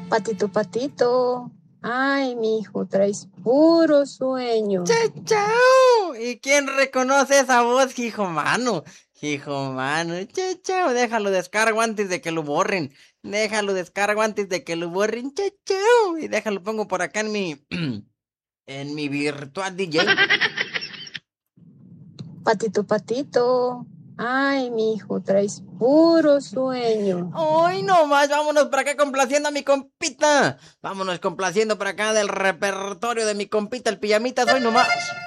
Patito, patito. Ay, mi hijo, traes puro sueño. ¡Chao! ¿Y quién reconoce esa voz, hijo mano? Hijo mano, chao, déjalo descargo antes de que lo borren. Déjalo descargo antes de que lo borren, chao. Y déjalo pongo por acá en mi en mi virtual DJ. Patito, patito. Ay, mi hijo, traes puro sueño. ¡Ay, no más! Vámonos para acá complaciendo a mi compita. Vámonos complaciendo para acá del repertorio de mi compita, el pijamita, soy nomás.